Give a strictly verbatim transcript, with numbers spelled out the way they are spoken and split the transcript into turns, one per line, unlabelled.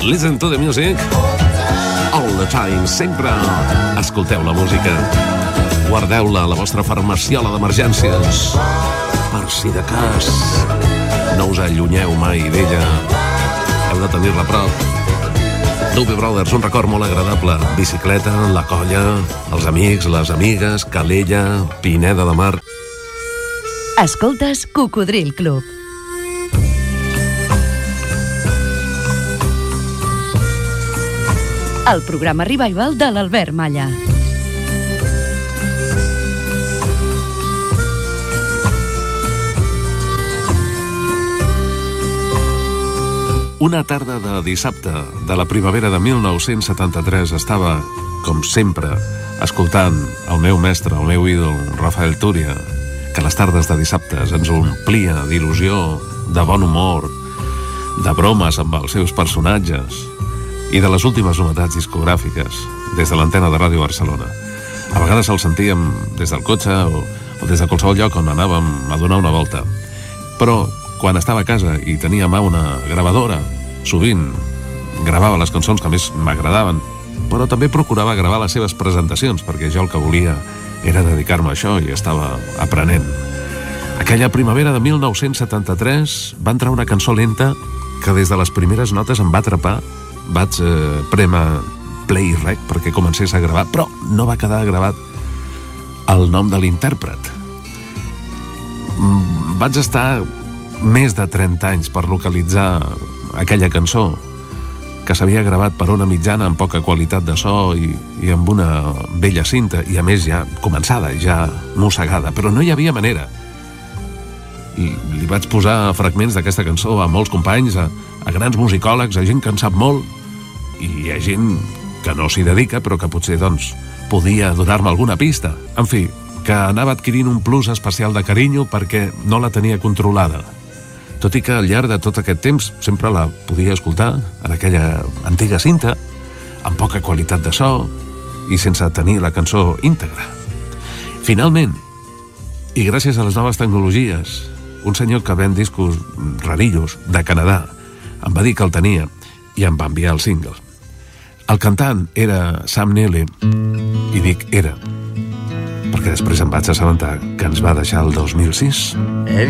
Listen to the music all the time, sempre. Escolteu la música. Guardeu-la a la vostra farmaciola d'emergències. Per si de cas, no us allunyeu mai d'ella. Heu de tenir-la a prop. Doobie Brothers, un record molt agradable. Bicicleta, la colla, els amics, les amigues, Calella, Pineda de Mar.
Escoltes Cocodril Club. El programa revival de l'Albert Malla.
Una tarda de dissabte de la primavera de mil nou-cents setanta-tres estava, com sempre, escoltant el meu mestre, el meu ídol, Rafael Túria, que les tardes de dissabtes ens omplia d'il·lusió, de bon humor, de bromes amb els seus personatges i de les últimes novetats discogràfiques des de l'antena de Ràdio Barcelona. A vegades el sentíem des del cotxe o, o des de qualsevol lloc on anàvem a donar una volta. Però quan estava a casa i tenia a mà una gravadora, sovint gravava les cançons que més m'agradaven, però també procurava gravar les seves presentacions, perquè jo el que volia era dedicar-me a això i estava aprenent. Aquella primavera de mil nou-cents setanta-tres va entrar una cançó lenta que des de les primeres notes em va atrapar. Vaig eh, prémer play rec perquè comencés a gravar, però no va quedar gravat el nom de l'intèrpret. Vaig estar més de trenta anys per localitzar aquella cançó que s'havia gravat per una mitjana amb poca qualitat de so i, i amb una vella cinta, i a més ja començada, ja mossegada, però no hi havia manera. I li vaig posar fragments d'aquesta cançó a molts companys, a, a grans musicòlegs, a gent que en sap molt, i a gent que no s'hi dedica però que potser doncs podia donar-me alguna pista. En fi, que anava adquirint un plus especial de carinyo perquè no la tenia controlada. Tot i que al llarg de tot aquest temps sempre la podia escoltar en aquella antiga cinta, amb poca qualitat de so i sense tenir la cançó íntegra. Finalment, i gràcies a les noves tecnologies, un senyor que ven discos rarillos de Canadà em va dir que el tenia i em va enviar el single. El cantant era Sam Neill, i dic era, perquè després em vaig assabentar que ens va deixar el dos mil sis.